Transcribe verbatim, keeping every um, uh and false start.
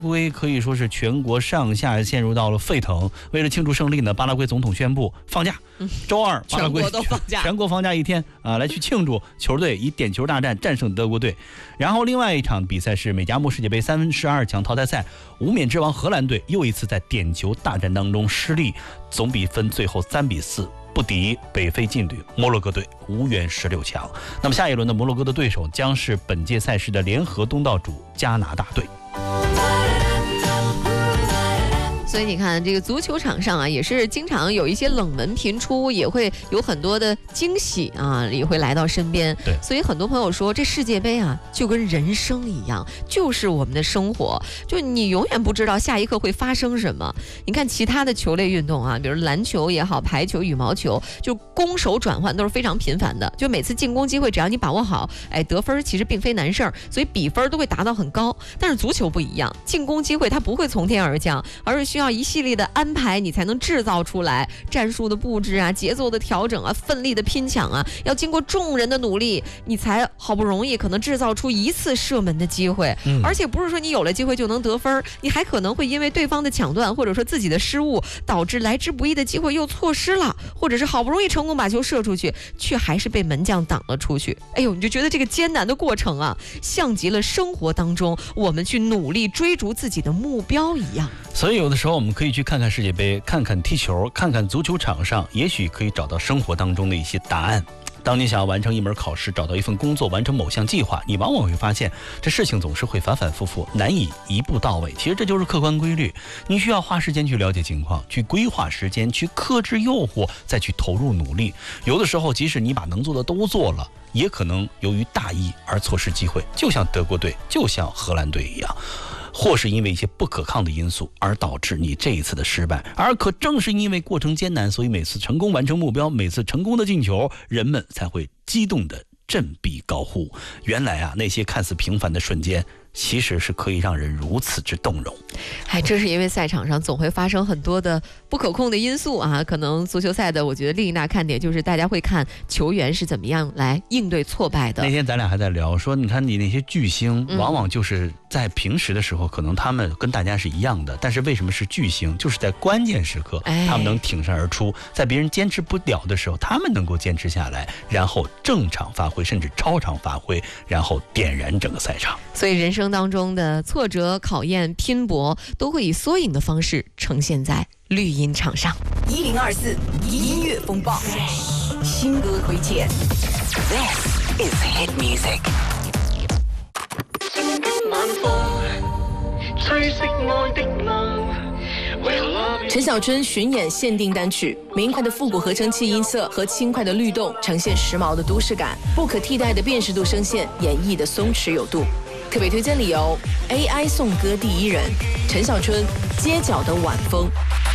圭可以说是全国上下陷入到了沸腾。为了庆祝胜利呢，巴拉圭总统宣布放假，周二巴拉圭全国都放假， 全国放假一天啊，来去庆祝球队以点球大战战胜德国队。然后另外一场比赛是美加墨世界杯三十二强淘汰赛，无冕之王荷兰队又一次在点球大战当中失利，总比分最后三比四。不敌北非劲旅摩洛哥队，无缘十六强。那么下一轮的摩洛哥的对手将是本届赛事的联合东道主加拿大队。 所以你看，这个足球场上啊，也是经常有一些冷门频出，也会有很多的惊喜啊，也会来到身边。 对， 所以很多朋友说，这世界杯啊，就跟人生一样，就是我们的生活，就你永远不知道下一刻会发生什么。你看其他的球类运动啊，比如篮球也好，排球、羽毛球，就攻守转换都是非常频繁的。就每次进攻机会，只要你把握好，哎，得分其实并非难事儿，所以比分都会达到很高。但是足球不一样，进攻机会它不会从天而降，而是需要要一系列的安排，你才能制造出来战术的布置啊，节奏的调整啊，奋力的拼抢啊，要经过众人的努力，你才好不容易可能制造出一次射门的机会。嗯、而且不是说你有了机会就能得分，你还可能会因为对方的抢断或者说自己的失误，导致来之不易的机会又错失了，或者是好不容易成功把球射出去，却还是被门将挡了出去。哎呦，你就觉得这个艰难的过程啊，像极了生活当中我们去努力追逐自己的目标一样。 所以有的时候我们可以去看看世界杯，看看踢球，看看足球场上，也许可以找到生活当中的一些答案。当你想要完成一门考试，找到一份工作，完成某项计划，你往往会发现这事情总是会反反复复，难以一步到位。其实这就是客观规律，你需要花时间去了解情况，去规划时间，去克制诱惑，再去投入努力。有的时候即使你把能做的都做了，也可能由于大意而错失机会，就像德国队，就像荷兰队一样，或是因为一些不可抗的因素而导致你这一次的失败。而可正是因为过程艰难，所以每次成功完成目标，每次成功的进球，人们才会激动的振臂高呼。原来啊，那些看似平凡的瞬间，其实是可以让人如此之动容。 哎，这是因为赛场上总会发生很多的不可控的因素啊。可能足球赛的，我觉得另一大看点就是大家会看球员是怎么样来应对挫败的。 那天咱俩还在聊说，你看你那些巨星，往往就是在平时的时候，可能他们跟大家是一样的，但是为什么是巨星？就是在关键时刻，他们能挺身而出，在别人坚持不了的时候，他们能够坚持下来，然后正常发挥，甚至超常发挥，然后点燃整个赛场。 所以人生当中的挫折、考验、拼搏，都会以缩影的方式呈现在绿茵场上。 一零二四音乐风暴，新歌推荐。This is hit music。 陈小春巡演限定单曲，明快的复古合成器音色和轻快的律动，呈现时髦的都市感，不可替代的辨识度声线，演绎的松弛有度。特别推荐理由 ：A I 颂歌第一人，陈小春，街角的晚风。